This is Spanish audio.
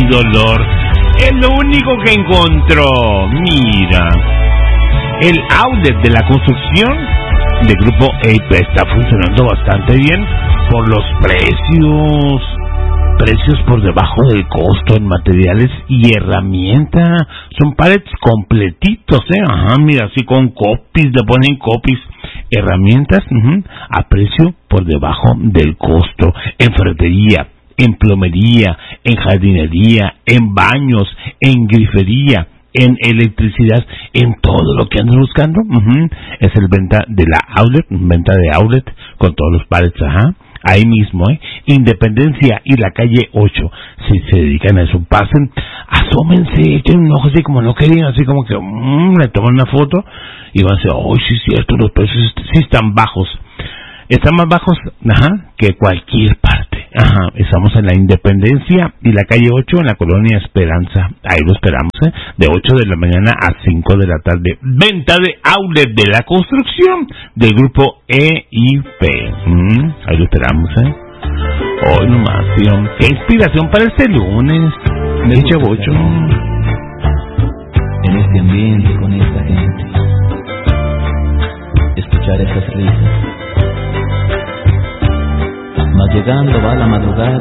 dolor. Es lo único que encontró. Mira, el outlet de la construcción del grupo EIP está funcionando bastante bien por los precios por debajo del costo en materiales y herramientas. Son pallets completitos, mira, así con copies, le ponen copies, herramientas a precio por debajo del costo, en ferretería, en plomería, en jardinería, en baños, en grifería, en electricidad, en todo lo que andan buscando. Es el venta de la outlet, venta de outlet con todos los pallets, ahí mismo, Independencia y la calle 8. Si se dedican a eso, pasen, asómense, echen un ojo así como no querían, así como que le toman una foto y van a decir, sí es cierto, los precios sí están bajos. Están más bajos, que cualquier parte. Estamos en la Independencia y la calle 8 en la colonia Esperanza. Ahí lo esperamos, de 8 de la mañana a 5 de la tarde. Venta de outlet de la construcción del grupo EIP. Ahí lo esperamos, Hoy nomás, tío. Qué inspiración para este lunes. Me echa bocho. En este ambiente, con esta gente. Escuchar esas risas. Mas llegando va la madrugada.